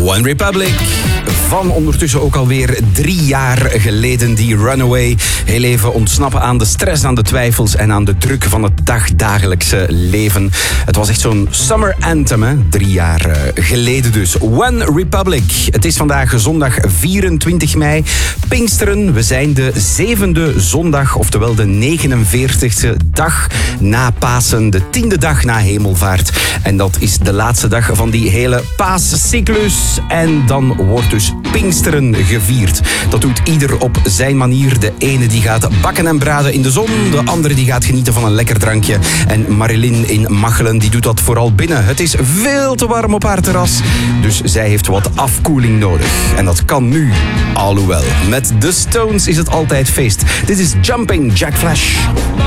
One Republic. Van ondertussen ook alweer 3 jaar geleden, die Runaway. Heel even ontsnappen aan de stress, aan de twijfels en aan de druk van het dagdagelijkse leven. Het was echt zo'n summer anthem, hè? 3 jaar geleden dus. One Republic. Het is vandaag zondag 24 mei. Pinksteren. We zijn de 7e zondag, oftewel de 49e dag na Pasen. De 10e dag na Hemelvaart. En dat is de laatste dag van die hele paascyclus. En dan wordt dus Pinksteren gevierd. Dat doet ieder op zijn manier. De ene die gaat bakken en braden in de zon. De andere die gaat genieten van een lekker drankje. En Marilyn in Machelen die doet dat vooral binnen. Het is veel te warm op haar terras. Dus zij heeft wat afkoeling nodig. En dat kan nu, alhoewel. Met The Stones is het altijd feest. Dit is Jumping Jack Flash.